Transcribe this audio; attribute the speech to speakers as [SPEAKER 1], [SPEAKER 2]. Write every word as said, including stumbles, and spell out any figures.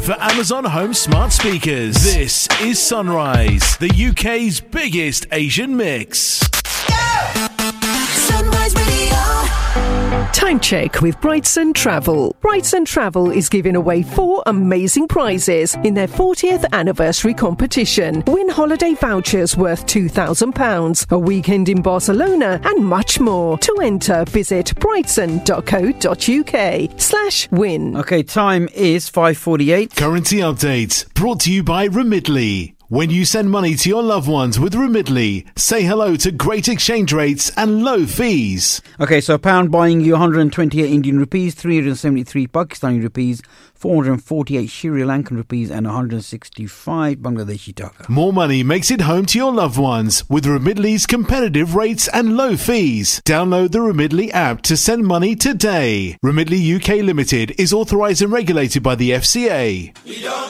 [SPEAKER 1] For Amazon Home Smart Speakers, this is Sunrise, the U K's biggest Asian mix.
[SPEAKER 2] Sunrise Radio.
[SPEAKER 3] Time check with Brightson Travel. Brightson Travel is giving away four amazing prizes in their fortieth anniversary competition. Win holiday vouchers worth two thousand pounds, a weekend in Barcelona, and much more. To enter, visit brightson.co.uk slash win.
[SPEAKER 4] Okay, time is five forty-eight.
[SPEAKER 1] Currency update brought to you by Remitly. When you send money to your loved ones with Remitly, say hello to great exchange rates and low fees.
[SPEAKER 4] Okay, so a pound buying you one hundred twenty-eight Indian rupees, three hundred seventy-three Pakistani rupees, four hundred forty-eight Sri Lankan rupees, and one hundred sixty-five Bangladeshi taka.
[SPEAKER 1] More money makes it home to your loved ones with Remitly's competitive rates and low fees. Download the Remitly app to send money today. Remitly U K Limited is authorised and regulated by the F C A.
[SPEAKER 2] We don't